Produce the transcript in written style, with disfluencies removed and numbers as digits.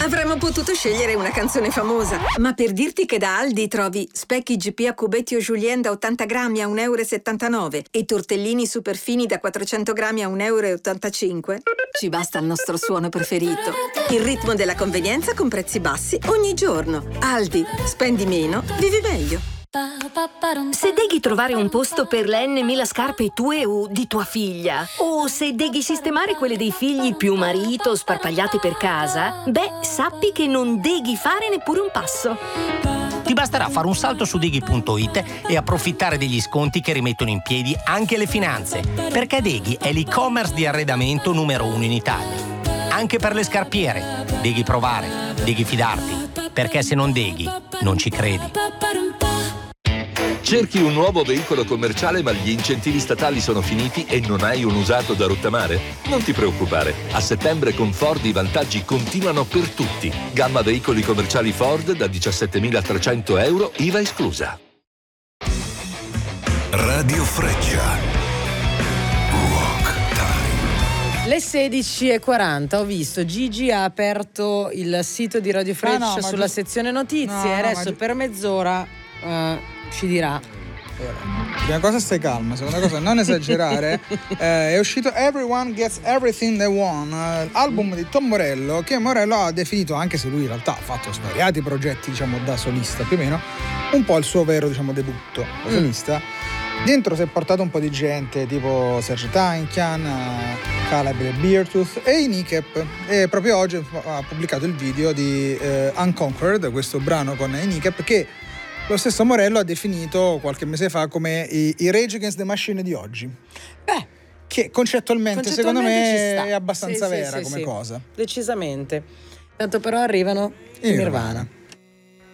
Avremmo potuto scegliere una canzone famosa, ma per dirti che da Aldi trovi specchi GP a cubetti o Julien da 80 grammi a 1,79 € e tortellini super fini da 400 grammi a 1,85 €, ci basta il nostro suono preferito. Il ritmo della convenienza con prezzi bassi ogni giorno. Aldi, spendi meno, vivi meglio. Se devi trovare un posto per le N.000 scarpe tue o di tua figlia, o se devi sistemare quelle dei figli più marito sparpagliate per casa, beh, sappi che non devi fare neppure un passo. Ti basterà fare un salto su Deghi.it e approfittare degli sconti che rimettono in piedi anche le finanze, perché Deghi è l'e-commerce di arredamento numero 1 in Italia. Anche per le scarpiere, Deghi provare, Deghi fidarti, perché se non Deghi, non ci credi. Cerchi un nuovo veicolo commerciale ma gli incentivi statali sono finiti e non hai un usato da rottamare? Non ti preoccupare, a settembre con Ford i vantaggi continuano per tutti. Gamma veicoli commerciali Ford da 17.300 €, IVA esclusa. Radio Freccia. Rock Time. Le 16:40, ho visto Gigi ha aperto il sito di Radio Freccia sulla sezione notizie, adesso per mezz'ora ci dirà. Prima cosa stai calma, seconda cosa non esagerare. È uscito Everyone Gets Everything They Want, album di Tom Morello, che Morello ha definito, anche se lui in realtà ha fatto svariati progetti, diciamo, da solista più o meno, un po' il suo vero, diciamo, debutto da solista. Dentro si è portato un po' di gente tipo Serge Tankian, Caleb e Beartooth e i Kneecap, e proprio oggi ha pubblicato il video di Unconquered, questo brano con i Kneecap, che lo stesso Morello ha definito qualche mese fa come i Rage Against the Machine di oggi. Che concettualmente secondo me è abbastanza vera come cosa. Decisamente. Tanto però arrivano i Nirvana.